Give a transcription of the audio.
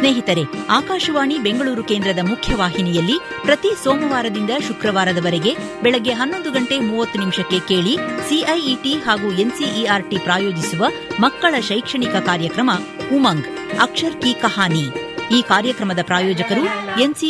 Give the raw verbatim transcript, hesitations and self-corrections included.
ಸ್ನೇಹಿತರೆ, ಆಕಾಶವಾಣಿ ಬೆಂಗಳೂರು ಕೇಂದ್ರದ ಮುಖ್ಯವಾಹಿನಿಯಲ್ಲಿ ಪ್ರತಿ ಸೋಮವಾರದಿಂದ ಶುಕ್ರವಾರದವರೆಗೆ ಬೆಳಗ್ಗೆ ಹನ್ನೊಂದು ಗಂಟೆ ಮೂವತ್ತು ನಿಮಿಷಕ್ಕೆ ಕೇಳಿ ಸಿಐಇಟಿ ಹಾಗೂ ಎನ್ಸಿಇಆರ್ಟಿ ಪ್ರಾಯೋಜಿಸುವ ಮಕ್ಕಳ ಶೈಕ್ಷಣಿಕ ಕಾರ್ಯಕ್ರಮ ಉಮಂಗ್ ಅಕ್ಷರ್ ಕಿ ಕಹಾನಿ. ಈ ಕಾರ್ಯಕ್ರಮದ ಪ್ರಾಯೋಜಕರು ಎನ್ಸಿ